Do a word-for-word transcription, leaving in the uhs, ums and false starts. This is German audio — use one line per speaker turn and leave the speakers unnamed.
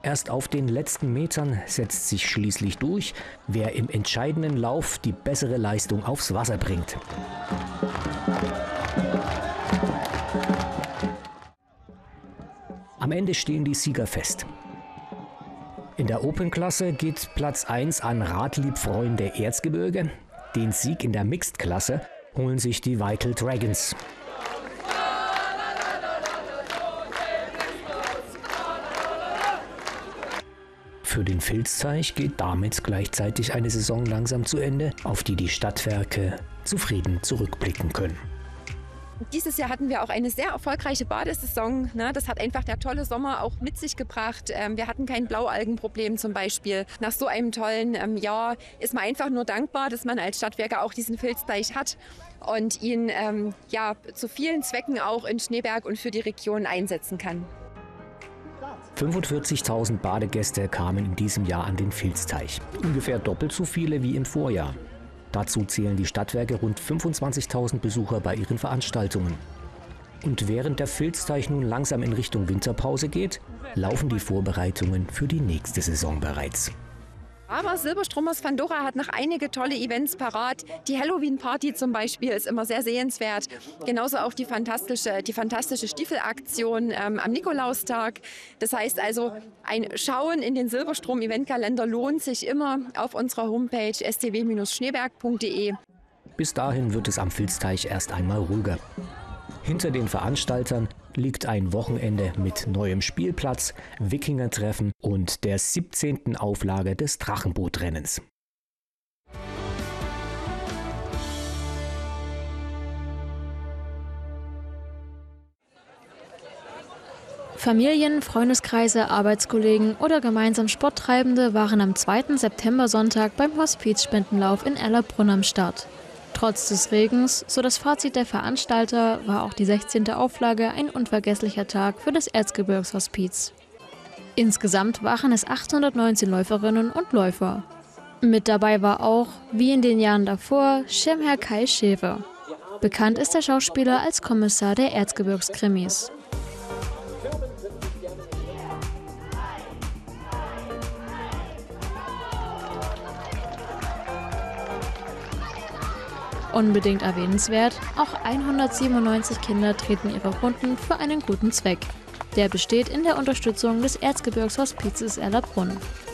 Erst auf den letzten Metern setzt sich schließlich durch, wer im entscheidenden Lauf die bessere Leistung aufs Wasser bringt. Am Ende stehen die Sieger fest. In der Open-Klasse geht Platz eins an Radlieb-Freunde Erzgebirge. Den Sieg in der Mixed-Klasse holen sich die Vital Dragons. Für den Filzteich geht damit gleichzeitig eine Saison langsam zu Ende, auf die die Stadtwerke zufrieden zurückblicken können.
Dieses Jahr hatten wir auch eine sehr erfolgreiche Badesaison. Das hat einfach der tolle Sommer auch mit sich gebracht. Wir hatten kein Blaualgenproblem zum Beispiel. Nach so einem tollen Jahr ist man einfach nur dankbar, dass man als Stadtwerke auch diesen Filzteich hat und ihn ähm, ja, zu vielen Zwecken auch in Schneeberg und für die Region einsetzen kann.
fünfundvierzigtausend Badegäste kamen in diesem Jahr an den Filzteich. Ungefähr doppelt so viele wie im Vorjahr. Dazu zählen die Stadtwerke rund fünfundzwanzigtausend Besucher bei ihren Veranstaltungen. Und während der Filzteich nun langsam in Richtung Winterpause geht, laufen die Vorbereitungen für die nächste Saison bereits.
Aber Silberstrom aus Fandora hat noch einige tolle Events parat. Die Halloween-Party zum Beispiel ist immer sehr sehenswert. Genauso auch die fantastische, die fantastische Stiefelaktion ähm, am Nikolaustag. Das heißt also, ein Schauen in den Silberstrom-Eventkalender lohnt sich immer auf unserer Homepage s t w Bindestrich schneeberg punkt de.
Bis dahin wird es am Filzteich erst einmal ruhiger. Hinter den Veranstaltern liegt ein Wochenende mit neuem Spielplatz, Wikingertreffen und der siebzehnten Auflage des Drachenbootrennens.
Familien, Freundeskreise, Arbeitskollegen oder gemeinsam Sporttreibende waren am zweiten September-Sonntag beim Hospizspendenlauf in Erlabrunn am Start. Trotz des Regens, so das Fazit der Veranstalter, war auch die sechzehnte Auflage ein unvergesslicher Tag für das Erzgebirgshospiz. Insgesamt waren es achthundertneunzehn Läuferinnen und Läufer. Mit dabei war auch, wie in den Jahren davor, Schirmherr Kai Schewe. Bekannt ist der Schauspieler als Kommissar der Erzgebirgskrimis. Unbedingt erwähnenswert, auch hundertsiebenundneunzig Kinder treten ihre Runden für einen guten Zweck. Der besteht in der Unterstützung des Erzgebirgshospizes Erlabrunn.